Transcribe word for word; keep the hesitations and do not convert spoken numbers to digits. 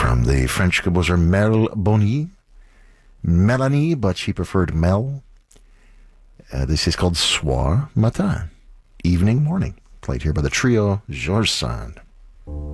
from the French composer Mel Bonny. Melanie, but she preferred Mel. Uh, this is called Soir Matin, evening, morning, played here by the trio Georges Sand.